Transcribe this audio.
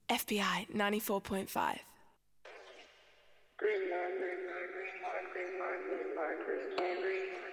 FBI 94.5. Green light, green light, green light, green light, green light, green light, green light.